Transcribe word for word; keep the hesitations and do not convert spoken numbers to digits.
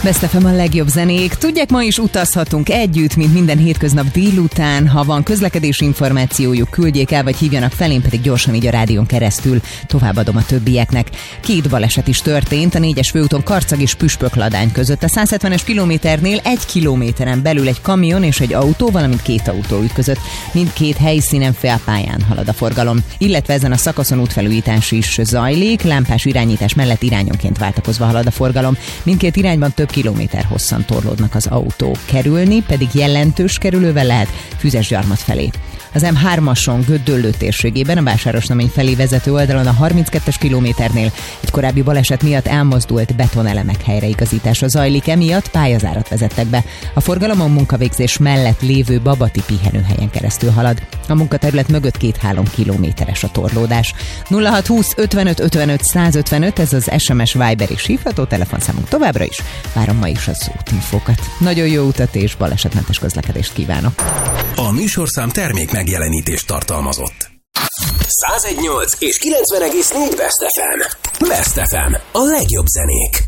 Best ef em a legjobb zenék. Tudják, ma is utazhatunk együtt, mint minden hétköznap délután. Ha van közlekedési információjuk, küldjék el, vagy hívjanak fel, én pedig gyorsan így a rádión keresztül továbbadom a többieknek. Két baleset is történt a négyes főúton Karcag és Püspökladány között. A száz hetvenes kilométernél egy kilométeren belül egy kamion és egy autó, valamint két autó ütközött. Mindkét helyszínen félpályán halad a forgalom. Illetve ezen a szakaszon útfelújítás is zajlik, lámpás irányítás mellett irányonként váltakozva halad a forgalom. Mindkét irányban több kilométer hosszan torlódnak az autók. Kerülni pedig jelentős kerülővel lehet Füzesgyarmat felé. Az em hármason Gödöllő térségében a Vásárosnamény felé vezető oldalon a harminckettes kilométernél egy korábbi baleset miatt elmozdult betonelemek helyreigazítása zajlik, emiatt pályazárat vezettek be. A forgalom a munkavégzés mellett lévő Babati pihenőhelyen keresztül halad. A munkaterület mögött két-három kilométeres a torlódás. nulla hat húsz ötvenöt ötvenöt százötvenöt, ez az es em es, Viber és hívható telefonszámunk továbbra is. Várom ma is az útinfókat. Nagyon jó utat és balesetmentes közlekedést kívánok. A műsorszám termék megjelenítést tartalmazott. száz egy egész nyolc és kilencven egész négy Best ef em. Best ef em. A legjobb zenék.